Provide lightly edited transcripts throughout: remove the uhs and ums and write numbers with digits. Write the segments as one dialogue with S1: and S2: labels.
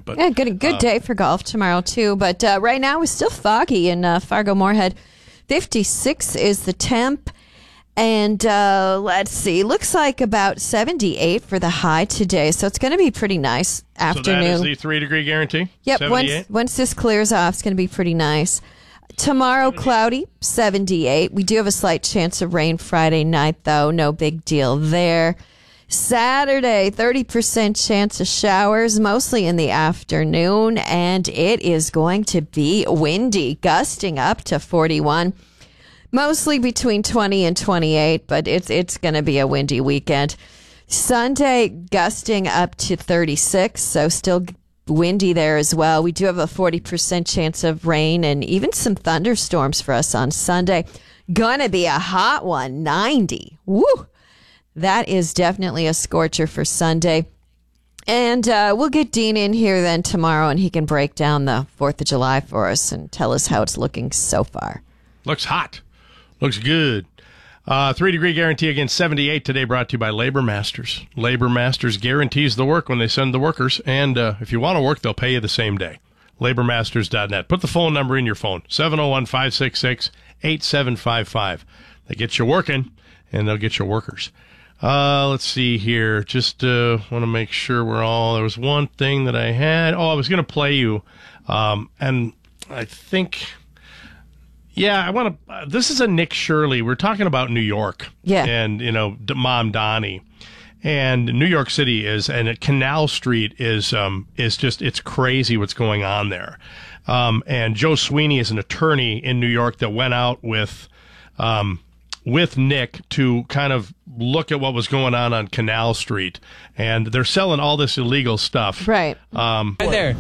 S1: time. But
S2: yeah, good day for golf tomorrow, too. But right now, it's still foggy in Fargo-Moorhead. 56 is the temp. And let's see, looks like about 78 for the high today. So it's going to be pretty nice afternoon.
S1: So that is the 3-degree guarantee?
S2: Yep, once this clears off, it's going to be pretty nice. Tomorrow, cloudy, 78. We do have a slight chance of rain Friday night, though. No big deal there. Saturday, 30% chance of showers, mostly in the afternoon. And it is going to be windy, gusting up to 41. Mostly between 20 and 28, but it's going to be a windy weekend. Sunday, gusting up to 36, so still windy there as well. We do have a 40% chance of rain and even some thunderstorms for us on Sunday. Gonna be a hot one, 90. Woo! That is definitely a scorcher for Sunday. And we'll get Dean in here then tomorrow, and he can break down the 4th of July for us and tell us how it's looking so far.
S1: Looks hot. Looks good. 3-degree guarantee against 78 today, brought to you by Labor Masters. Labor Masters guarantees the work when they send the workers, and if you want to work, they'll pay you the same day. LaborMasters.net. Put the phone number in your phone, 701-566-8755. They get you working, and they'll get you workers. Let's see here. Just want to make sure there was one thing that I had. I was going to play you, and I think... Yeah, I want to. This is a Nick Shirley. We're talking about New York.
S2: Yeah.
S1: And, Mom Donnie. And New York City and Canal Street is just, it's crazy what's going on there. And Joe Sweeney is an attorney in New York that went out with Nick to kind of look at what was going on Canal Street. And they're selling all this illegal stuff.
S2: Right.
S3: Right there.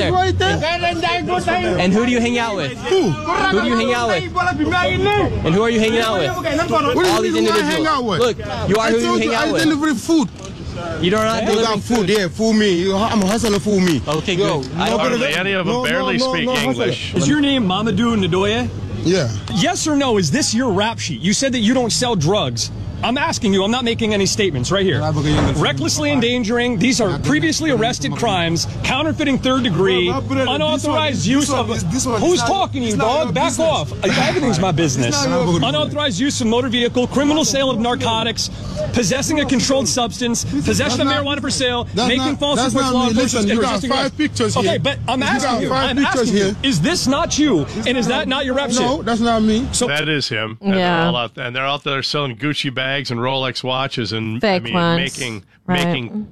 S3: And who do you hang out with? Who do you hang out with? And who are you hanging out with? All these individuals. Look, you are who you hang out with.
S4: I deliver food.
S3: You don't have
S4: deliver food. Yeah, fool me. I'm hustling fool me.
S3: Okay, good.
S1: Any of them barely speak English.
S5: Is your name Mamadou Ndoye?
S4: Yeah.
S5: Yes or no, is this your rap sheet? You said that you don't sell drugs. I'm asking you, I'm not making any statements right here. Recklessly endangering, these are previously arrested crimes, counterfeiting 3rd degree, unauthorized use of... Who's talking to you, dog? Back off. Everything's my business. Unauthorized use of motor vehicle, criminal sale of narcotics, possessing a controlled substance, possession of marijuana for sale, making false reports to law enforcement.
S4: You got 5 pictures here.
S5: Okay, but I'm asking you, is this not you? And is that not your rap sheet?
S4: No, that's not me.
S1: So that is him. And
S2: yeah.
S1: They're out there selling Gucci bags and Rolex watches and
S2: fake ones.
S1: making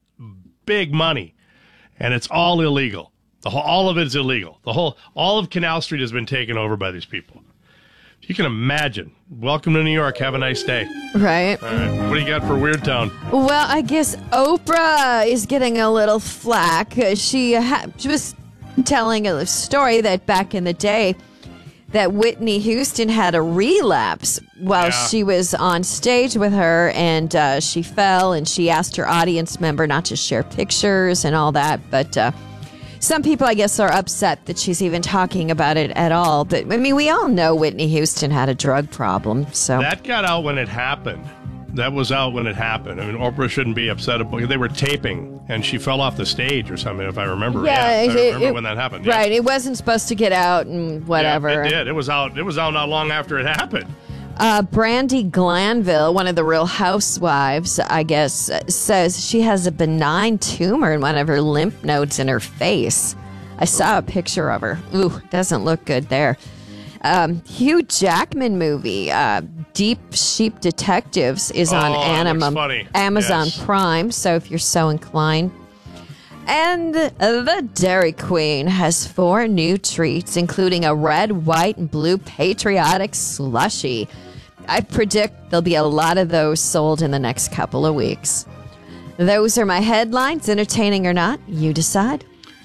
S1: big money, and it's all illegal. All of it is illegal. All of Canal Street has been taken over by these people. You can imagine. Welcome to New York. Have a nice day.
S2: Right.
S1: All right. What do you got for Weird Town?
S2: Well, I guess Oprah is getting a little flack. She was telling a story that back in the day that Whitney Houston had a relapse while she was on stage with her, and she fell, and she asked her audience member not to share pictures and all that. But some people, I guess, are upset that she's even talking about it at all. But, I mean, we all know Whitney Houston had a drug problem. So
S1: that got out when it happened. That was out when it happened. I mean, Oprah shouldn't be upset about it. They were taping, and she fell off the stage or something, if I remember.
S2: Yeah,
S1: I remember when that happened.
S2: Right,
S1: yeah.
S2: it wasn't supposed to get out and whatever.
S1: Yeah, it did. It was out not long after it happened.
S2: Brandy Glanville, one of the Real Housewives, I guess, says she has a benign tumor in one of her lymph nodes in her face. I saw a picture of her. Ooh, doesn't look good there. Hugh Jackman movie, Deep Sheep Detectives, is on Amazon Prime, so if you're so inclined. And the Dairy Queen has 4 new treats, including a red, white, and blue patriotic slushie. I predict there'll be a lot of those sold in the next couple of weeks. Those are my headlines, entertaining or not, you decide.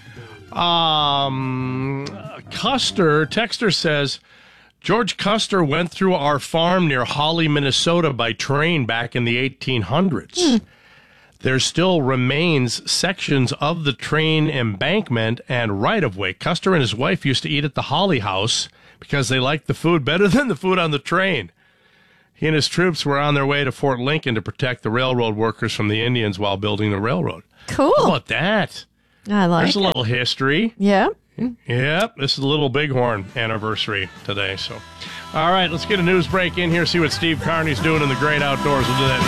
S1: Texter says, George Custer went through our farm near Holly, Minnesota by train back in the 1800s. There still remains sections of the train embankment and right-of-way. Custer and his wife used to eat at the Holly House because they liked the food better than the food on the train. He and his troops were on their way to Fort Lincoln to protect the railroad workers from the Indians while building the railroad.
S2: Cool.
S1: How about that?
S2: I like
S1: There's a little history.
S2: Yeah.
S1: Yep, this is a Little Bighorn anniversary today. So, all right, let's get a news break in here, see what Steve Carney's doing in the great outdoors. We'll do that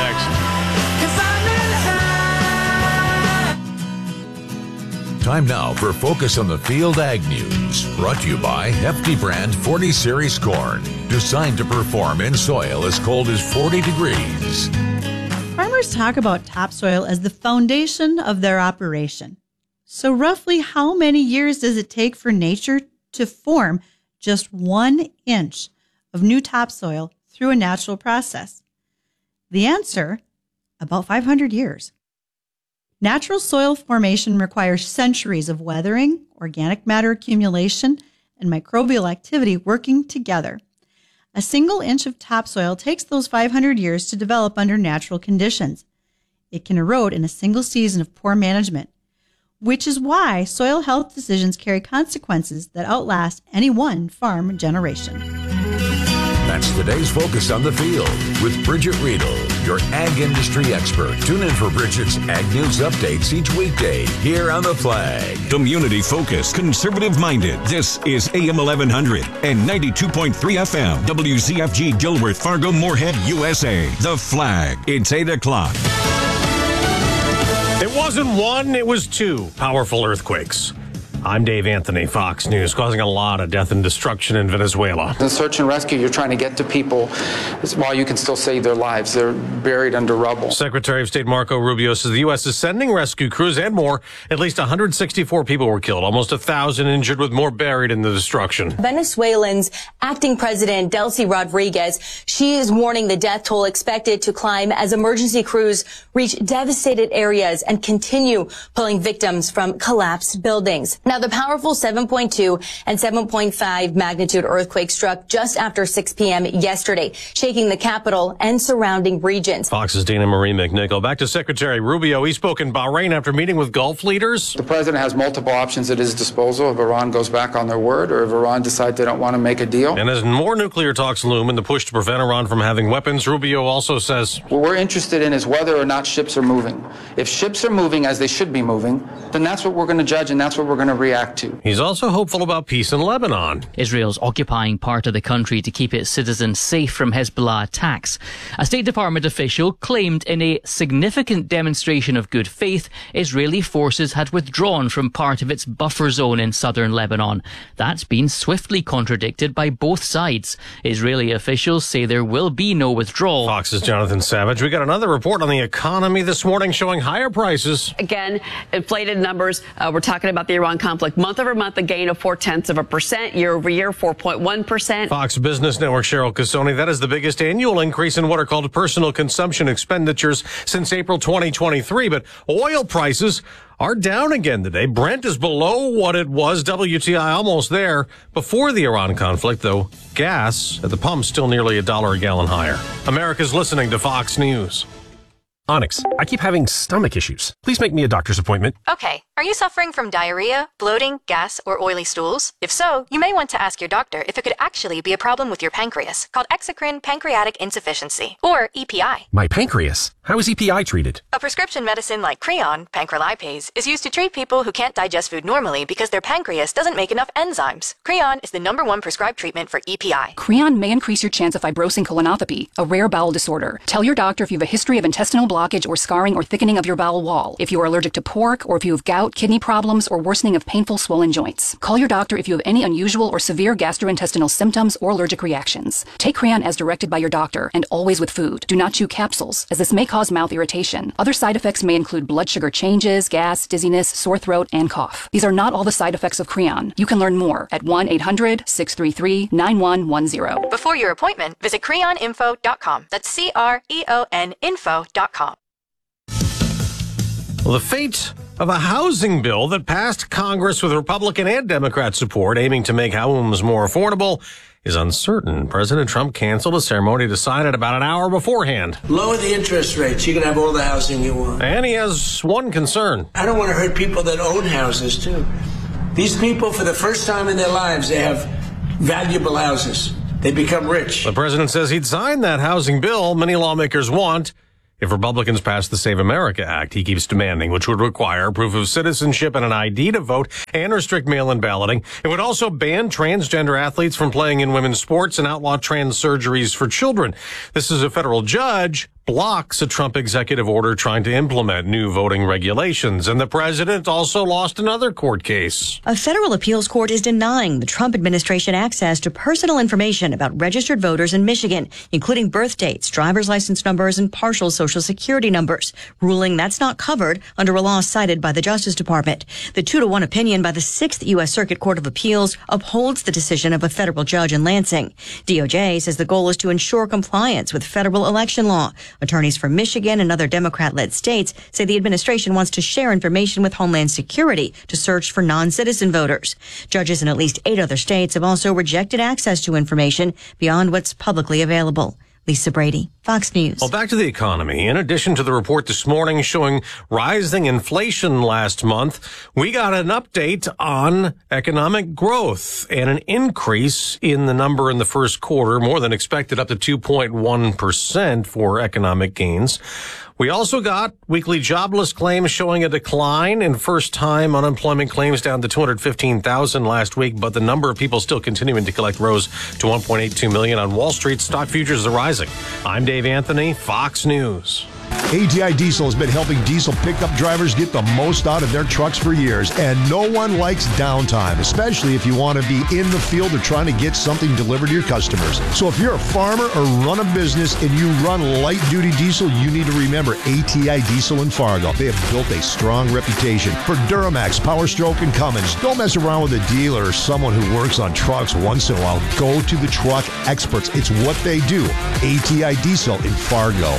S6: next. Time now for Focus on the Field Ag News, brought to you by Hefty Brand 40 Series Corn, designed to perform in soil as cold as 40 degrees.
S7: Farmers talk about topsoil as the foundation of their operation. So roughly how many years does it take for nature to form just 1 inch of new topsoil through a natural process? The answer, about 500 years. Natural soil formation requires centuries of weathering, organic matter accumulation, and microbial activity working together. A single inch of topsoil takes those 500 years to develop under natural conditions. It can erode in a single season of poor management, which is why soil health decisions carry consequences that outlast any one farm generation.
S6: That's today's Focus on the Field with Bridget Riedel, your ag industry expert. Tune in for Bridget's Ag News updates each weekday here on The Flag.
S8: Community-focused, conservative-minded. This is AM 1100 and 92.3 FM. WZFG Dilworth, Fargo, Moorhead, USA. The Flag. It's 8 o'clock.
S9: It wasn't one, it was 2 powerful earthquakes. I'm Dave Anthony, Fox News, causing a lot of death and destruction in Venezuela.
S10: In search and rescue, you're trying to get to people while you can still save their lives. They're buried under rubble.
S9: Secretary of State Marco Rubio says the U.S. is sending rescue crews and more. At least 164 people were killed, almost 1,000 injured, with more buried in the destruction.
S11: Venezuelan's acting president, Delcy Rodriguez, she is warning the death toll expected to climb as emergency crews reach devastated areas and continue pulling victims from collapsed buildings. Now, the powerful 7.2 and 7.5 magnitude earthquake struck just after 6 p.m. yesterday, shaking the capital and surrounding regions.
S9: Fox's Dana Marie McNichol. Back to Secretary Rubio. He spoke in Bahrain after meeting with Gulf leaders.
S10: The president has multiple options at his disposal if Iran goes back on their word or if Iran decides they don't want to make a deal.
S9: And as more nuclear talks loom in the push to prevent Iran from having weapons, Rubio also says,
S10: what we're interested in is whether or not ships are moving. If ships are moving as they should be moving, then that's what we're going to judge and that's what we're going to react to.
S9: He's also hopeful about peace in Lebanon.
S12: Israel's occupying part of the country to keep its citizens safe from Hezbollah attacks. A State Department official claimed in a significant demonstration of good faith, Israeli forces had withdrawn from part of its buffer zone in southern Lebanon. That's been swiftly contradicted by both sides. Israeli officials say there will be no withdrawal.
S9: Fox's Jonathan Savage. We got another report on the economy this morning showing higher prices.
S13: Again, inflated numbers. We're talking about the Iran conflict. Month over month, a gain of 0.4%. Year over year, 4.1%.
S9: Fox Business Network Cheryl Casoni. That is the biggest annual increase in what are called personal consumption expenditures since April 2023. But oil prices are down again today. Brent is below what it was. WTI almost there before the Iran conflict, though gas at the pump still nearly $1 a gallon higher. America's listening to Fox News.
S14: Onyx, I keep having stomach issues. Please make me a doctor's appointment.
S15: Okay. Are you suffering from diarrhea, bloating, gas, or oily stools? If so, you may want to ask your doctor if it could actually be a problem with your pancreas, called exocrine pancreatic insufficiency, or EPI.
S14: My pancreas? How is EPI treated?
S15: A prescription medicine like Creon, pancrelipase, is used to treat people who can't digest food normally because their pancreas doesn't make enough enzymes. Creon is the #1 prescribed treatment for EPI.
S16: Creon may increase your chance of fibrosing colonopathy, a rare bowel disorder. Tell your doctor if you have a history of intestinal blockage or scarring or thickening of your bowel wall, if you are allergic to pork, or if you have gout, kidney problems, or worsening of painful swollen joints. Call your doctor if you have any unusual or severe gastrointestinal symptoms or allergic reactions. Take Creon as directed by your doctor, and always with food. Do not chew capsules, as this may cause mouth irritation. Other side effects may include blood sugar changes, gas, dizziness, sore throat, and cough. These are not all the side effects of Creon. You can learn more at 1-800-633-9110.
S15: Before your appointment, visit creoninfo.com. That's CREON info.com.
S9: Well, the fate of a housing bill that passed Congress with Republican and Democrat support aiming to make homes more affordable is uncertain. President Trump canceled a ceremony decided about an hour beforehand.
S17: Lower the interest rates. You can have all the housing you want.
S9: And he has one concern.
S17: I don't want to hurt people that own houses, too. These people, for the first time in their lives, they have valuable houses. They become rich.
S9: The president says he'd sign that housing bill many lawmakers want if Republicans pass the Save America Act he keeps demanding, which would require proof of citizenship and an ID to vote and restrict mail-in balloting. It would also ban transgender athletes from playing in women's sports and outlaw trans surgeries for children. This is a federal judge blocks a Trump executive order trying to implement new voting regulations. And the president also lost another court case.
S18: A federal appeals court is denying the Trump administration access to personal information about registered voters in Michigan, including birth dates, driver's license numbers, and partial Social Security numbers, ruling that's not covered under a law cited by the Justice Department. The 2-1 opinion by the 6th U.S. Circuit Court of Appeals upholds the decision of a federal judge in Lansing. DOJ says the goal is to ensure compliance with federal election law. Attorneys from Michigan and other Democrat-led states say the administration wants to share information with Homeland Security to search for non-citizen voters. Judges in at least 8 other states have also rejected access to information beyond what's publicly available. Lisa Brady, Fox News.
S9: Well, back to the economy. In addition to the report this morning showing rising inflation last month, we got an update on economic growth and an increase in the number in the first quarter, more than expected, up to 2.1% for economic gains. We also got weekly jobless claims showing a decline in first-time unemployment claims down to 215,000 last week, but the number of people still continuing to collect rose to 1.82 million. On Wall Street, stock futures are rising. I'm Dave Anthony, Fox News.
S19: ATI Diesel has been helping diesel pickup drivers get the most out of their trucks for years, and no one likes downtime, especially if you want to be in the field or trying to get something delivered to your customers. So if you're a farmer or run a business and you run light-duty diesel, you need to remember ATI Diesel in Fargo. They have built a strong reputation for Duramax, Power Stroke, and Cummins. Don't mess around with a dealer or someone who works on trucks once in a while. Go to the truck experts. It's what they do. ATI Diesel in Fargo.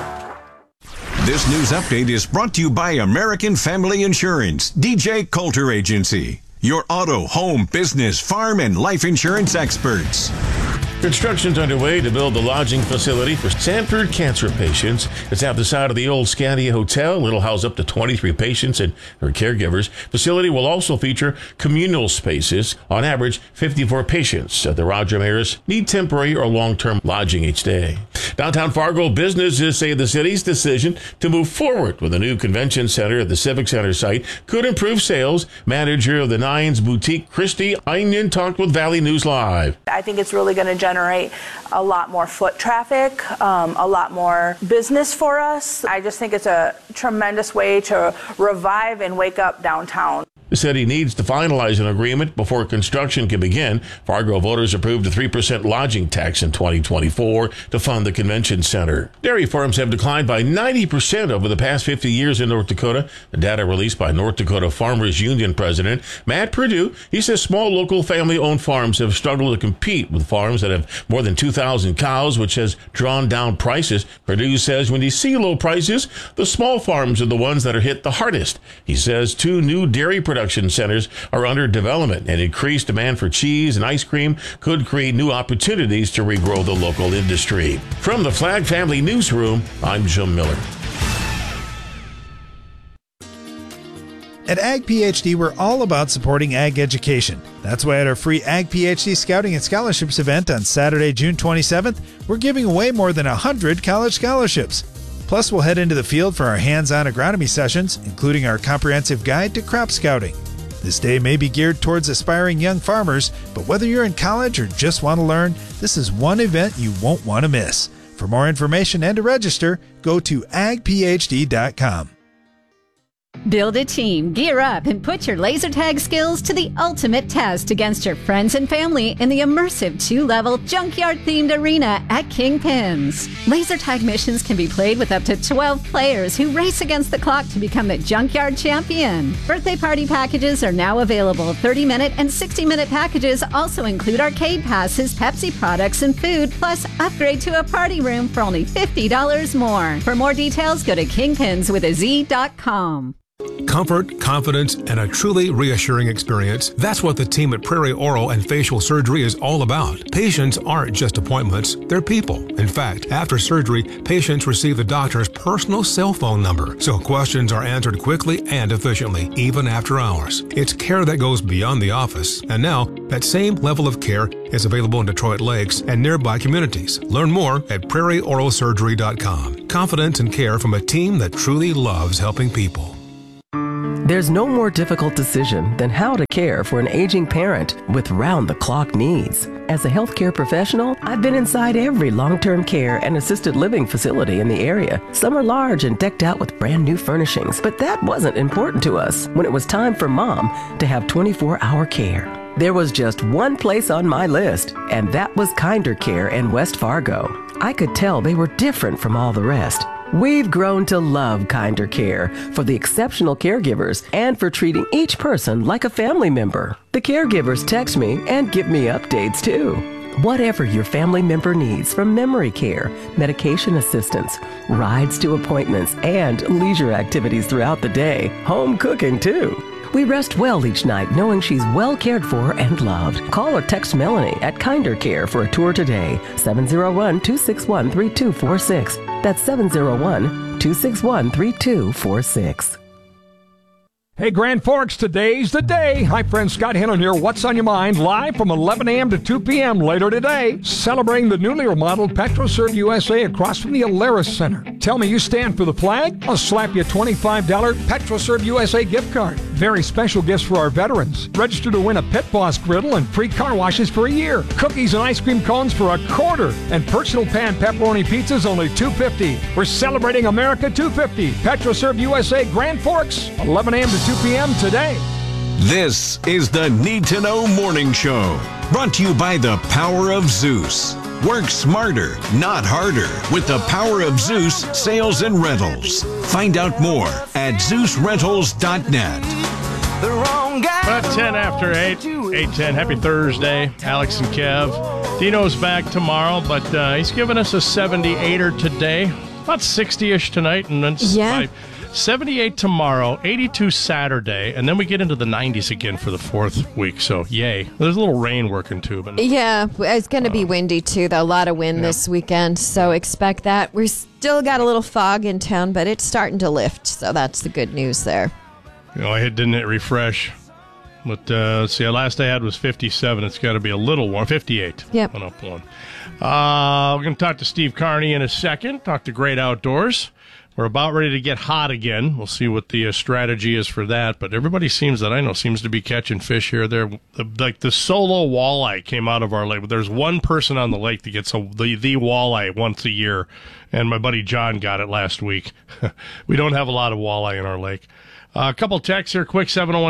S8: This news update is brought to you by American Family Insurance, DJ Coulter Agency, your auto, home, business, farm, and life insurance experts.
S20: Construction's underway to build the lodging facility for Sanford cancer patients. It's at the side of the old Scandia Hotel. It'll house up to 23 patients and their caregivers. Facility will also feature communal spaces. On average, 54 patients at the Roger Maris need temporary or long-term lodging each day. Downtown Fargo businesses say the city's decision to move forward with a new convention center at the Civic Center site could improve sales. Manager of the Nines Boutique, Christy Einion, talked with Valley News Live.
S21: I think it's really going to generate a lot more foot traffic, a lot more business for us. I just think it's a tremendous way to revive and wake up downtown.
S20: The city needs to finalize an agreement before construction can begin. Fargo voters approved a 3% lodging tax in 2024 to fund the convention center. Dairy farms have declined by 90% over the past 50 years in North Dakota. The data released by North Dakota Farmers Union President Matt Perdue. He says small local family-owned farms have struggled to compete with farms that have more than 2,000 cows, which has drawn down prices. Perdue says when you see low prices, the small farms are the ones that are hit the hardest. He says 2 new dairy production centers are under development, and increased demand for cheese and ice cream could create new opportunities to regrow the local industry. From the Flag Family Newsroom, I'm Jim Miller.
S22: At Ag PhD, we're all about supporting ag education. That's why at our free Ag PhD Scouting and Scholarships event on Saturday, June 27th, we're giving away more than 100 college scholarships. Plus, we'll head into the field for our hands-on agronomy sessions, including our comprehensive guide to crop scouting. This day may be geared towards aspiring young farmers, but whether you're in college or just want to learn, this is one event you won't want to miss. For more information and to register, go to agphd.com.
S23: Build a team, gear up, and put your laser tag skills to the ultimate test against your friends and family in the immersive 2-level junkyard-themed arena at Kingpins. Laser tag missions can be played with up to 12 players who race against the clock to become the junkyard champion. Birthday party packages are now available. 30-minute and 60-minute packages also include arcade passes, Pepsi products, and food, plus upgrade to a party room for only $50 more. For more details, go to kingpinswithaz.com.
S3: Comfort, confidence, and a truly reassuring experience. That's what the team at Prairie Oral and Facial Surgery is all about. Patients aren't just appointments, they're people. In fact, after surgery, patients receive the doctor's personal cell phone number, so questions are answered quickly and efficiently, even after hours. It's care that goes beyond the office. And now, that same level of care is available in Detroit Lakes and nearby communities. Learn more at prairieoralsurgery.com. Confidence and care from a team that truly loves helping people.
S4: There's no more difficult decision than how to care for an aging parent with round-the-clock needs. As a healthcare professional, I've been inside every long-term care and assisted living facility in the area. Some are large and decked out with brand new furnishings, but that wasn't important to us when it was time for Mom to have 24-hour care. There was just one place on my list, and that was Kinder Care in West Fargo. I could tell they were different from all the rest. We've grown to love Kinder Care for the exceptional caregivers and for treating each person like a family member. The caregivers text me and give me updates too. Whatever your family member needs, from memory care, medication assistance, rides to appointments, and leisure activities throughout the day, home cooking too. We rest well each night knowing she's well cared for and loved. Call or text Melanie at Kinder Care for a tour today. 701-261-3246. That's 701-261-3246.
S5: Hey, Grand Forks, today's the day. Hi, friends. Scott Hannon here. What's on your mind? Live from 11 a.m. to 2 p.m. later today. Celebrating the newly remodeled PetroServe USA across from the Alaris Center. Tell me you stand for the flag? I'll slap you a $25 PetroServe USA gift card. Very special gifts for our veterans. Register to win a Pit Boss griddle and free car washes for a year. Cookies and ice cream cones for a quarter. And personal pan pepperoni pizzas only $2.50. We're celebrating America 250. PetroServe USA Grand Forks, 11 a.m. to 2 p.m. today.
S8: This is the Need to Know Morning Show, brought to you by the Power of Zeus. Work smarter, not harder, with the Power of Zeus Sales and Rentals. Find out more at ZeusRentals.net.
S1: About 10 after 8, 8:10. Happy Thursday. Alex and Kev. Dino's back tomorrow, but he's giving us a 78er today. About 60-ish tonight, and then 78 tomorrow, 82 Saturday, and then we get into the 90s again for the fourth week, so yay. There's a little rain working too. But
S2: yeah, it's going to be windy too, though. A lot of wind this weekend, so expect that. We still got a little fog in town, but it's starting to lift, so that's the good news there.
S1: You know, I didn't hit refresh, but let's see, the last I had was 57. It's got to be a little warm. 58.
S2: Yep.
S1: Went up one. We're going to talk to Steve Carney in a second, talk to Great Outdoors. We're about ready to get hot again. We'll see what the strategy is for that. But everybody seems to be catching fish here or there. Like the solo walleye came out of our lake. There's one person on the lake that gets the walleye once a year, and my buddy John got it last week. We don't have a lot of walleye in our lake. A couple texts here, quick,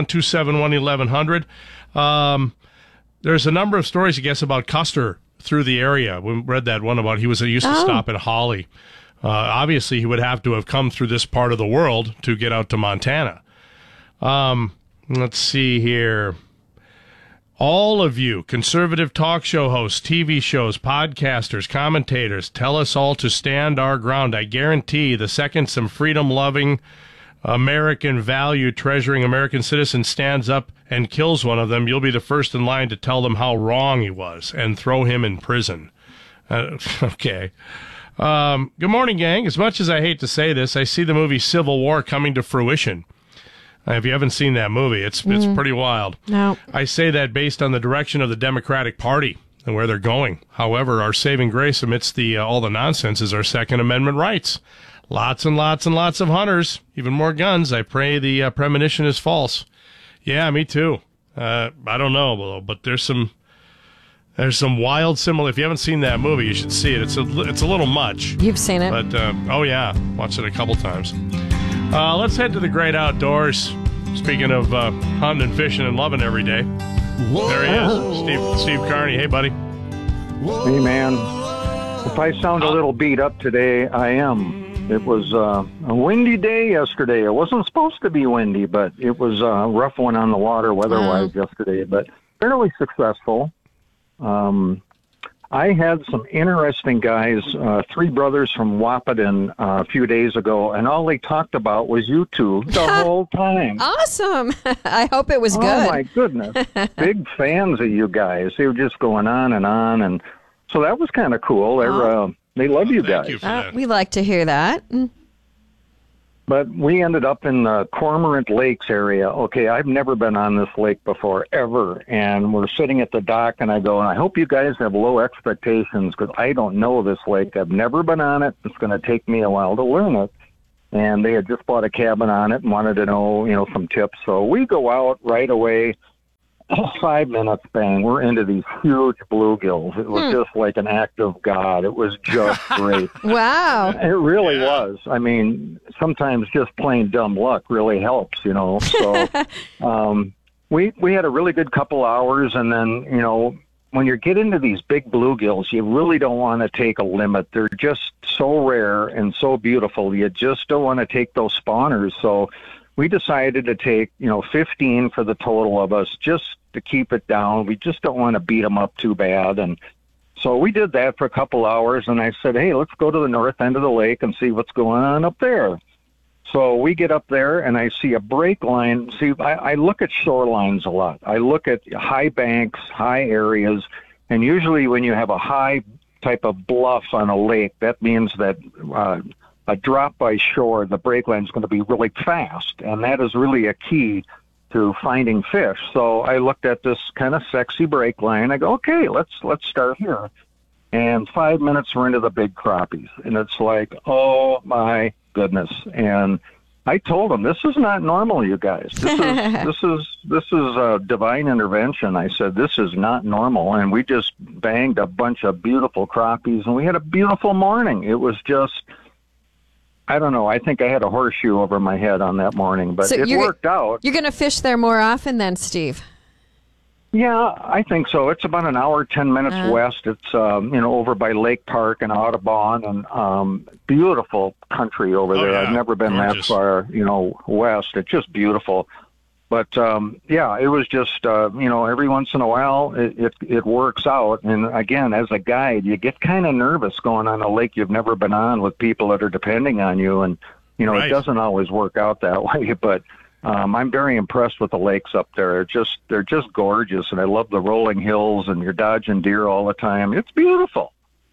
S1: 701-271-1100. There's a number of stories, I guess, about Custer through the area. We read that one about he used to stop at Holly. Obviously, he would have to have come through this part of the world to get out to Montana. Let's see here. All of you, conservative talk show hosts, TV shows, podcasters, commentators, tell us all to stand our ground. I guarantee the second some freedom-loving, American value, treasuring American citizen stands up and kills one of them, you'll be the first in line to tell them how wrong he was and throw him in prison. Okay. Good morning, gang. As much as I hate to say this, I see the movie Civil War coming to fruition. If you haven't seen that movie, it's pretty wild.
S2: No.
S1: I say that based on the direction of the Democratic Party and where they're going. However, our saving grace amidst all the nonsense is our Second Amendment rights. Lots and lots and lots of hunters, even more guns. I pray the premonition is false. Yeah, me too. I don't know, but there's some wild similar. If you haven't seen that movie, you should see it. It's a little much.
S2: You've seen it?
S1: But, oh yeah, watched it a couple times. Let's head to the Great Outdoors. Speaking of hunting and fishing and loving every day. There he is, Steve Carney. Hey, buddy.
S24: Hey, man. If I sound a little beat up today, I am. It was a windy day yesterday. It wasn't supposed to be windy, but it was a rough one on the water weather-wise yesterday, but fairly successful. I had some interesting guys, three brothers from Wahpeton a few days ago, and all they talked about was you two the whole time.
S2: Awesome. I hope it was good.
S24: Oh, my goodness. Big fans of you guys. They were just going on, and so that was kind of cool. They love you guys.
S2: We like to hear that.
S24: But we ended up in the Cormorant Lakes area. Okay, I've never been on this lake before, ever. And we're sitting at the dock, and I go, I hope you guys have low expectations because I don't know this lake. I've never been on it. It's going to take me a while to learn it. And they had just bought a cabin on it and wanted to know, some tips. So we go out right away. 5 minutes, bang, we're into these huge bluegills. It was just like an act of God. It was just great.
S2: Wow.
S24: It really was. I mean, sometimes just plain dumb luck really helps, So we had a really good couple hours, and then, when you get into these big bluegills, you really don't want to take a limit. They're just so rare and so beautiful. You just don't want to take those spawners. So we decided to take, 15 for the total of us just to keep it down. We just don't want to beat them up too bad. And so we did that for a couple hours, and I said, hey, let's go to the north end of the lake and see what's going on up there. So we get up there, and I see a break line. See, I look at shorelines a lot. I look at high banks, high areas, and usually when you have a high type of bluff on a lake, that means that a drop by shore, the break line is going to be really fast, and that is really a key to finding fish. So I looked at this kind of sexy break line. I go, okay, let's start here. And 5 minutes we're into the big crappies, and it's like, oh my goodness. And I told them, this is not normal, you guys. This is a divine intervention. I said, this is not normal. And we just banged a bunch of beautiful crappies, and we had a beautiful morning. It was just, I don't know. I think I had a horseshoe over my head on that morning, but it worked out.
S2: You're going to fish there more often then, Steve?
S24: Yeah, I think so. It's about an hour, 10 minutes west. It's, over by Lake Park and Audubon, and beautiful country over there.
S1: Yeah.
S24: I've never been that far, west. It's just beautiful. But, it was just, every once in a while it works out. And again, as a guide, you get kind of nervous going on a lake you've never been on with people that are depending on you. And, It doesn't always work out that way. But I'm very impressed with the lakes up there. They're just gorgeous. And I love the rolling hills, and you're dodging deer all the time. It's beautiful.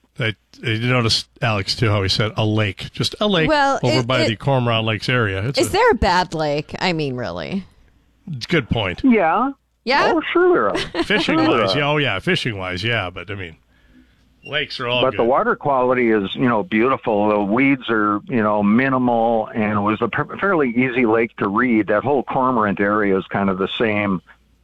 S1: You notice, Alex, too, how he said a lake. Just a lake over by the Cormorant Lakes area.
S2: Is there a bad lake? I mean, really?
S1: Good point.
S24: Yeah.
S2: Yeah?
S24: Oh, sure there are.
S1: Fishing-wise, fishing-wise, yeah. But, I mean, lakes are all good.
S24: But the water quality is, beautiful. The weeds are, minimal, and it was a fairly easy lake to read. That whole Cormorant area is kind of the same.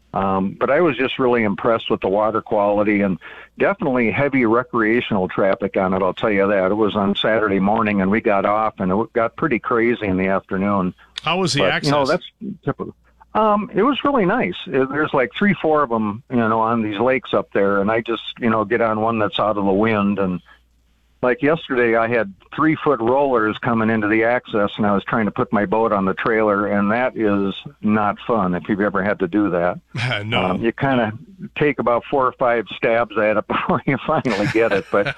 S24: But I was just really impressed with the water quality, and definitely heavy recreational traffic on it, I'll tell you that. It was on Saturday morning, and we got off, and it got pretty crazy in the afternoon.
S1: How was the access?
S24: That's typical. It was really nice. There's like 3-4 of them, on these lakes up there, and I just, get on one that's out of the wind. And like yesterday, I had 3-foot rollers coming into the access, and I was trying to put my boat on the trailer, and that is not fun if you've ever had to do that.
S1: No.
S24: You kind of take about 4 or 5 stabs at it before you finally get it, but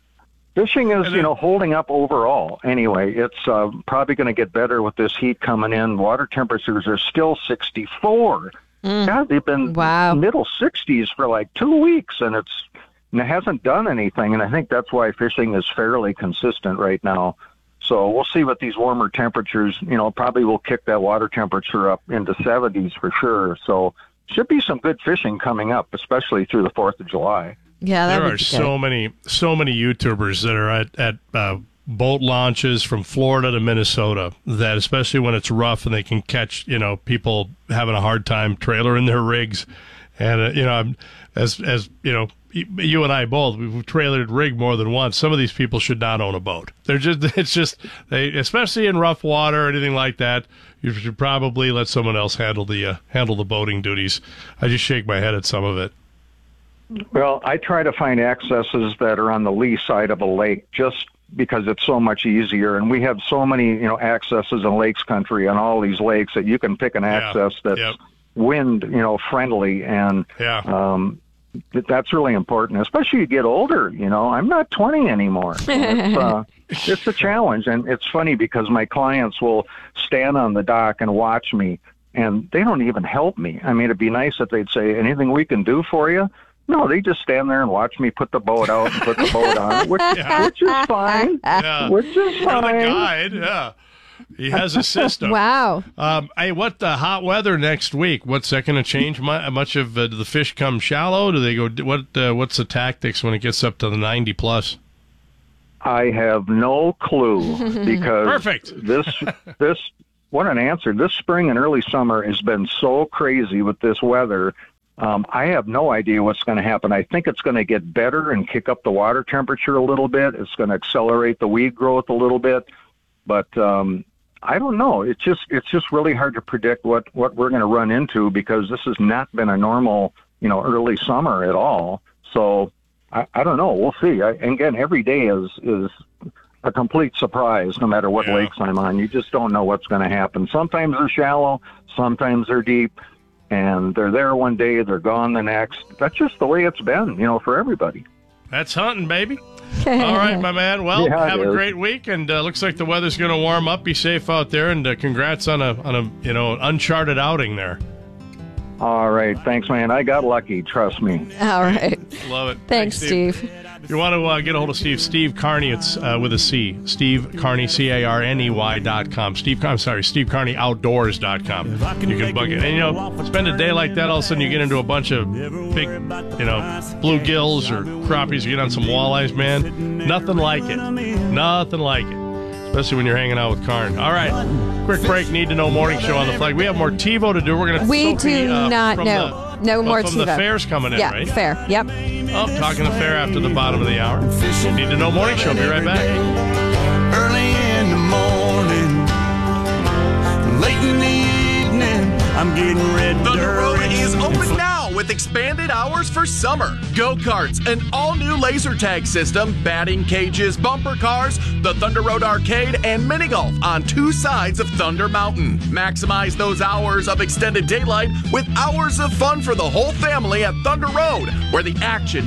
S24: fishing is, holding up overall. Anyway, it's probably going to get better with this heat coming in. Water temperatures are still 64. God, they've been middle 60s for like 2 weeks, and it hasn't done anything. And I think that's why fishing is fairly consistent right now. So we'll see what these warmer temperatures, probably will kick that water temperature up into 70s for sure. So should be some good fishing coming up, especially through the 4th of July.
S2: Yeah,
S1: there are so many YouTubers that are at boat launches from Florida to Minnesota that, especially when it's rough and they can catch, people having a hard time trailering their rigs. And, as you and I both, we've trailered rig more than once. Some of these people should not own a boat. They, especially in rough water or anything like that, you should probably let someone else handle the boating duties. I just shake my head at some of it.
S24: Well, I try to find accesses that are on the lee side of a lake just because it's so much easier. And we have so many, accesses in lakes country on all these lakes that you can pick an access that's wind, friendly. And that's really important, especially you get older. You know, I'm not 20 anymore. It's a challenge, and it's funny because my clients will stand on the dock and watch me, and they don't even help me. I mean, it'd be nice if they'd say, anything we can do for you? No, they just stand there and watch me put the boat out and put the boat on, which is fine.
S1: Yeah.
S24: Which is fine.
S1: You're the guide, yeah. He has a system.
S2: Wow.
S1: Hey, what the hot weather next week? What's that going to change much of do the fish come shallow? Do they go? What's the tactics when it gets up to the 90 plus?
S24: I have no clue because
S1: Perfect.
S24: this what an answer. This spring and early summer has been so crazy with this weather. I have no idea what's going to happen. I think it's going to get better and kick up the water temperature a little bit. It's going to accelerate the weed growth a little bit, but I don't know. It's just really hard to predict what we're going to run into because this has not been a normal, early summer at all. So I don't know. We'll see. And again, every day is a complete surprise, no matter what lakes I'm on. You just don't know what's going to happen. Sometimes they're shallow, sometimes they're deep, and they're there one day, they're gone the next. That's just the way it's been, for everybody.
S1: That's hunting, baby. All right, my man. Well, have a great week, and looks like the weather's going to warm up. Be safe out there, and congrats on a uncharted outing there.
S24: All right, thanks, man. I got lucky. Trust me.
S2: All right.
S1: Love it.
S2: Thanks, Steve.
S1: If you want to get a hold of Steve Carney, it's with a C. Steve Carney, CARNEY.com. SteveCarneyOutdoors.com. You can bug it. And, spend a day like that, all of a sudden you get into a bunch of big, bluegills or crappies. You get on some walleyes, man. Nothing like it. Nothing like it. Especially when you're hanging out with Karn. All right. Quick break. Need to know morning show on the flag. We have more TiVo to do. We're going to.
S2: We do not know. No more TiVo.
S1: From the fair's coming in, right?
S2: Yeah, fair. Yep.
S1: Talking the fair after the bottom of the hour. Need to know morning show. Be right back.
S6: Early in the morning, late in the evening, I'm getting ready.
S7: Thunder Road is open now with expanded hours for summer. Go-karts, an all-new laser tag system, batting cages, bumper cars, the Thunder Road Arcade, and mini golf on two sides of Thunder Mountain. Maximize those hours of extended daylight with hours of fun for the whole family at Thunder Road, where the action